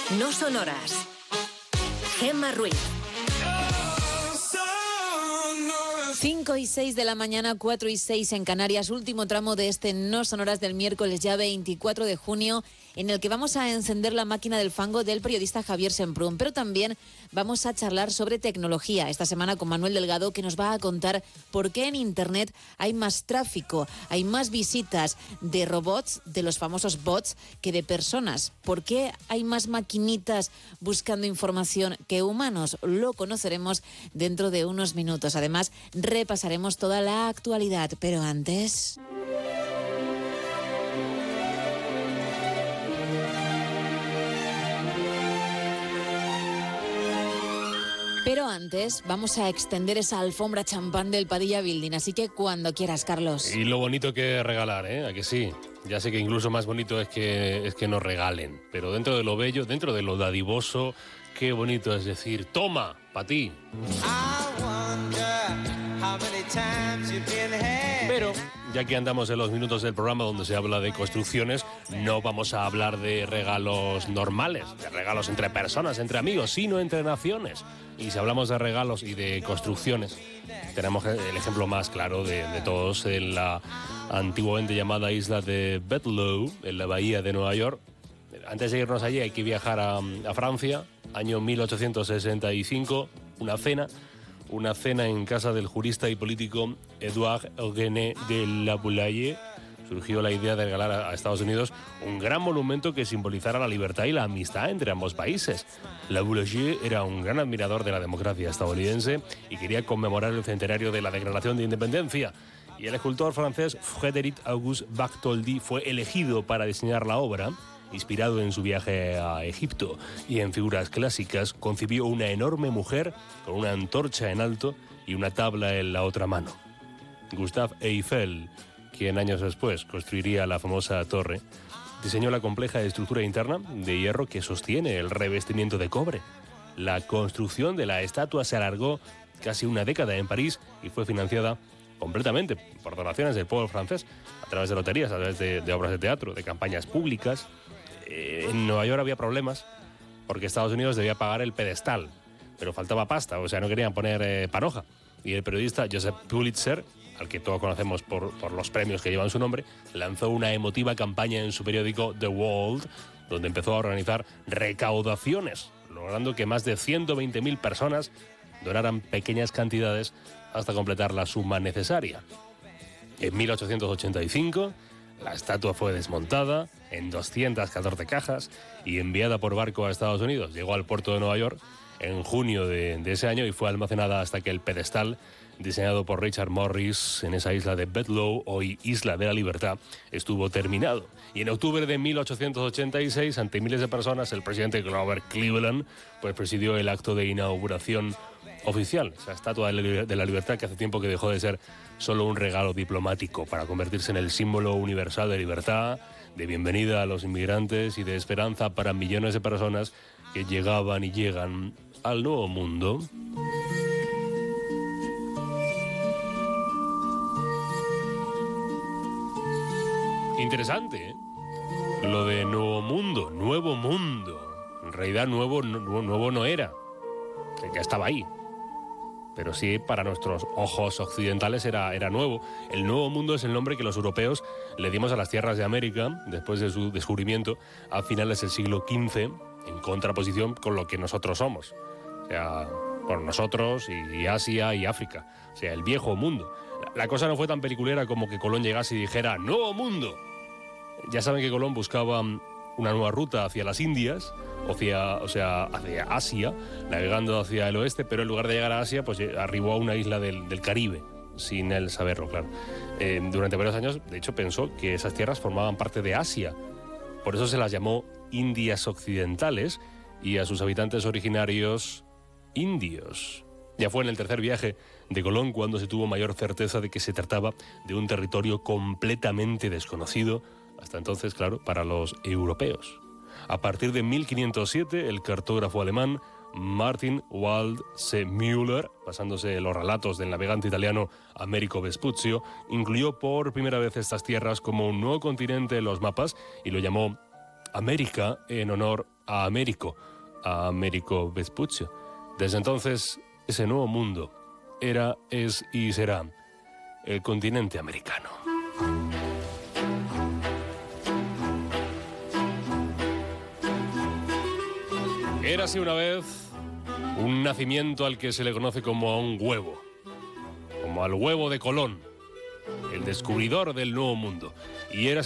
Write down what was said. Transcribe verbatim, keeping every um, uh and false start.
No sonoras. Gemma Ruiz. cinco y seis de la mañana, cuatro y seis en Canarias, último tramo de este No Sonoras del miércoles ya veinticuatro de junio, en el que vamos a encender la máquina del fango del periodista Javier Semprún, pero también vamos a charlar sobre tecnología esta semana con Manuel Delgado, que nos va a contar por qué en Internet hay más tráfico, hay más visitas de robots, de los famosos bots, que de personas. ¿Por qué hay más maquinitas buscando información que humanos? Lo conoceremos dentro de unos minutos. Además, repasaremos toda la actualidad, pero antes... Pero antes vamos a extender esa alfombra champán del Padilla Building, así que cuando quieras, Carlos. Y lo bonito que es regalar, ¿eh? ¿A que sí? Ya sé que incluso más bonito es que, es que nos regalen, pero dentro de lo bello, dentro de lo dadivoso, qué bonito es decir, toma, pa' ti. Pero, ya que andamos en los minutos del programa donde se habla de construcciones, no vamos a hablar de regalos normales, de regalos entre personas, entre amigos, sino entre naciones. Y si hablamos de regalos y de construcciones, tenemos el ejemplo más claro de, de todos en la antiguamente llamada isla de Bedloe, en la bahía de Nueva York. Antes de irnos allí hay que viajar a, a Francia, año mil ochocientos sesenta y cinco, una cena, una cena en casa del jurista y político Edouard Eugène de la Boulaye. Surgió la idea de regalar a Estados Unidos un gran monumento que simbolizara la libertad y la amistad entre ambos países. La Boulaye era un gran admirador de la democracia estadounidense y quería conmemorar el centenario de la Declaración de Independencia. Y el escultor francés Frédéric Auguste Bartholdi fue elegido para diseñar la obra. Inspirado en su viaje a Egipto y en figuras clásicas, concibió una enorme mujer con una antorcha en alto y una tabla en la otra mano. Gustave Eiffel, quien años después construiría la famosa torre, diseñó la compleja estructura interna de hierro que sostiene el revestimiento de cobre. La construcción de la estatua se alargó casi una década en París y fue financiada completamente por donaciones del pueblo francés, a través de loterías, a través de, de obras de teatro, de campañas públicas. Eh, en Nueva York había problemas porque Estados Unidos debía pagar el pedestal, pero faltaba pasta, o sea, no querían poner eh, panoja. Y el periodista Joseph Pulitzer, al que todos conocemos por, por los premios que llevan su nombre, lanzó una emotiva campaña en su periódico The World, donde empezó a organizar recaudaciones, logrando que más de ciento veinte mil personas donaran pequeñas cantidades hasta completar la suma necesaria. En mil ochocientos ochenta y cinco, la estatua fue desmontada en doscientas catorce cajas y enviada por barco a Estados Unidos. Llegó al puerto de Nueva York en junio de, de ese año y fue almacenada hasta que el pedestal, diseñado por Richard Morris en esa isla de Bedloe, hoy Isla de la Libertad, estuvo terminado. Y en octubre de mil ochocientos ochenta y seis, ante miles de personas, el presidente Grover Cleveland pues presidió el acto de inauguración oficial, esa estatua de la libertad que hace tiempo que dejó de ser solo un regalo diplomático para convertirse en el símbolo universal de libertad, de bienvenida a los inmigrantes y de esperanza para millones de personas que llegaban y llegan al nuevo mundo. Interesante, ¿eh? Lo de nuevo mundo, nuevo mundo. En realidad nuevo, nuevo, nuevo no era, que ya estaba ahí. Pero sí, para nuestros ojos occidentales era, era nuevo. El Nuevo Mundo es el nombre que los europeos le dimos a las tierras de América después de su descubrimiento a finales del siglo quince, en contraposición con lo que nosotros somos. O sea, por nosotros y, y Asia y África. O sea, el viejo mundo. La, la cosa no fue tan peliculera como que Colón llegase y dijera ¡Nuevo Mundo! Ya saben que Colón buscaba una nueva ruta hacia las Indias, hacia, o sea, hacia Asia, navegando hacia el oeste, pero en lugar de llegar a Asia, pues arribó a una isla del, del Caribe, sin él saberlo, claro. Eh, durante varios años, de hecho, pensó que esas tierras formaban parte de Asia. Por eso se las llamó Indias Occidentales y a sus habitantes originarios indios. Ya fue en el tercer viaje de Colón cuando se tuvo mayor certeza de que se trataba de un territorio completamente desconocido, hasta entonces, claro, para los europeos. A partir de mil quinientos siete, el cartógrafo alemán Martin Waldseemüller, basándose en los relatos del navegante italiano Americo Vespuccio, incluyó por primera vez estas tierras como un nuevo continente en los mapas y lo llamó América en honor a Américo, a Américo Vespucci. Desde entonces, ese nuevo mundo era, es y será el continente americano. Érase una vez un nacimiento al que se le conoce como a un huevo, como al huevo de Colón, el descubridor del nuevo mundo. Y érase